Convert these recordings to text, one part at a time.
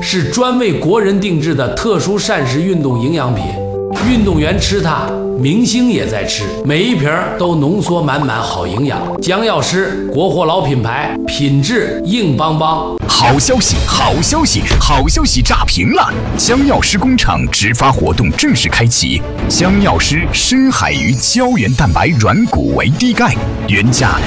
是专为国人定制的特殊膳食运动营养品，运动员吃它，明星也在吃，每一瓶都浓缩满满好营养。姜药师国货老品牌，品质硬邦邦。 好消息，好消息，好消息炸屏了！姜药师工厂直发活动正式开启，姜药师深海鱼胶原蛋白软骨维 D 钙，原价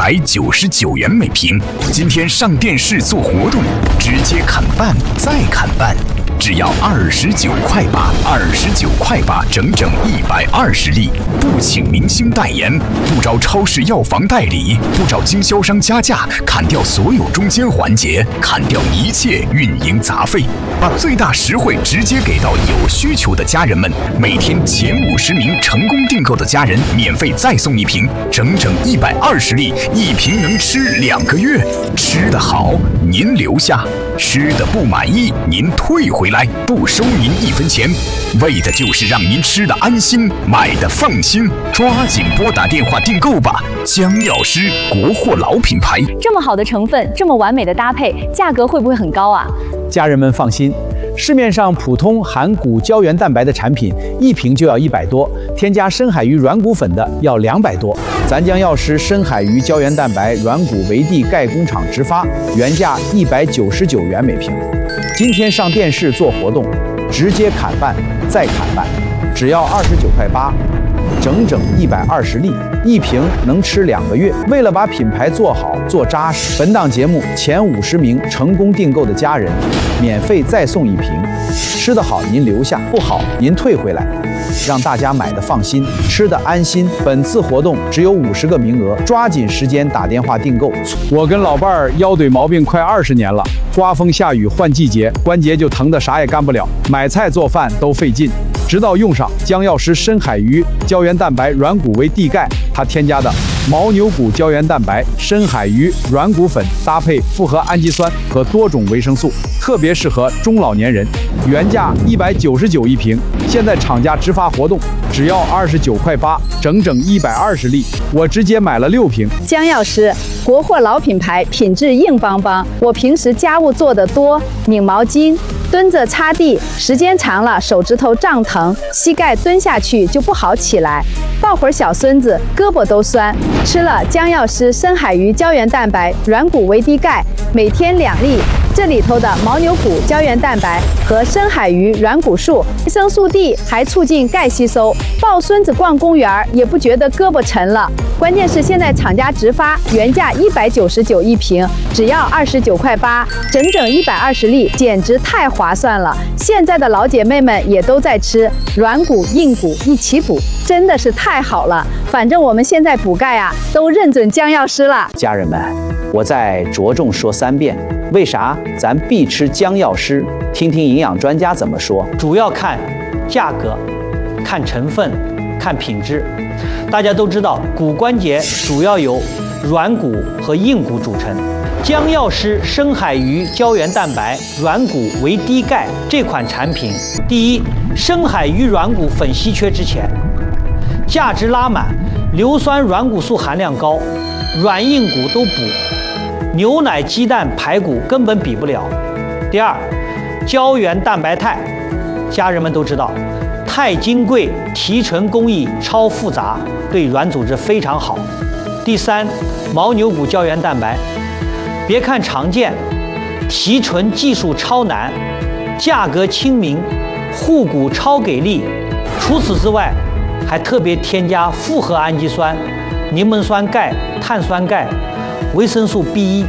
199元每瓶，今天上电视做活动，直接砍半再砍半。只要29块8，29块8，整整120粒，不请明星代言，不找超市药房代理，不找经销商加价，砍掉所有中间环节，砍掉一切运营杂费，把最大实惠直接给到有需求的家人们。每天前50名成功订购的家人，免费再送一瓶，整整120粒，一瓶能吃2个月。吃得好，您留下；吃得不满意，您退回来，不收您1分钱，为的就是让您吃得安心，买得放心。抓紧拨打电话订购吧！姜药师国货老品牌， 这么好的成分，这么完美的搭配，价格会不会很高啊？ 家人们放心，市面上普通含骨胶原蛋白的产品，一瓶就要100多，添加深海鱼软骨粉的要200多。咱姜药师深海鱼胶原蛋白软骨维 D 钙工厂直发，原价199元每瓶，今天上电视做活动，直接砍半再砍半，只要29块8，整整120粒，一瓶能吃2个月。为了把品牌做好做扎实，本档节目前50名成功订购的家人，免费再送一瓶。吃得好您留下，不好您退回来，让大家买的放心，吃的安心。本次活动只有50个名额，抓紧时间打电话订购。我跟老伴儿腰腿毛病快20年了，刮风下雨换季节，关节就疼得啥也干不了，买菜做饭都费劲。直到用上姜药师深海鱼胶原蛋白软骨维 D 钙，它添加的牦牛骨胶原蛋白、深海鱼软骨粉搭配复合氨基酸和多种维生素，特别适合中老年人。原价199一瓶，现在厂家直发活动，只要29块8，整整120粒，我直接买了6瓶。 姜药师国货老品牌，品质硬邦邦。我平时家务做得多，拧毛巾、蹲着擦地，时间长了手指头胀疼，膝盖蹲下去就不好起来，抱会儿小孙子胳膊都酸。吃了姜药师深海鱼胶原蛋白软骨维 D 钙，每天2粒，这里头的牦牛骨胶原蛋白和深海鱼软骨素、维生素 D 还促进钙吸收，抱孙子逛公园也不觉得胳膊沉了。关键是现在厂家直发，原价199一瓶，只要29块8，整整120粒，简直太划算了。现在的老姐妹们也都在吃，软骨硬骨一起补，真的是太好了。反正我们现在补钙啊，都认准姜药师了。 家人们，我再着重说3遍，为啥咱必吃姜药师？听听营养专家怎么说。 主要看价格，看成分，看品质。大家都知道，骨关节主要由软骨和硬骨组成。姜药师深海鱼胶原蛋白软骨维 D 钙这款产品，第一，深海鱼软骨粉稀缺之前，价值拉满，硫酸软骨素含量高，软硬骨都补，牛奶、鸡蛋、排骨根本比不了。第二，胶原蛋白肽，家人们都知道，肽金贵，提纯工艺超复杂，对软组织非常好。第三，牦牛骨胶原蛋白，别看常见，提纯技术超难，价格亲民，护骨超给力。除此之外，还特别添加复合氨基酸、柠檬酸钙、碳酸钙、维生素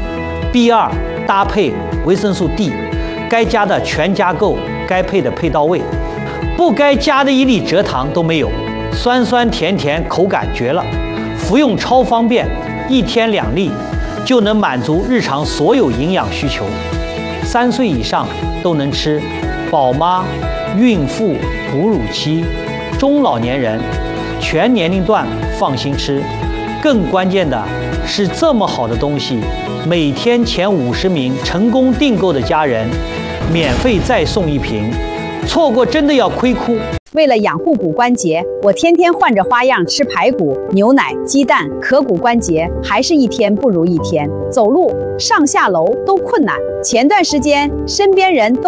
B1、B2 搭配维生素 D， 该加的全加够，该配的配到位，不该加的一粒蔗糖都没有，酸酸甜甜，口感绝了，服用超方便，1天2粒就能满足日常所有营养需求。3岁以上都能吃，宝妈、孕妇、哺乳期、中老年人，全年龄段放心吃。更关键的是，这么好的东西，每天前50名成功订购的家人，免费再送一瓶，错过真的要亏哭。 为了养护骨关节，我天天换着花样吃排骨、牛奶、鸡蛋，可骨关节还是一天不如一天，走路、上下楼都困难。前段时间身边人都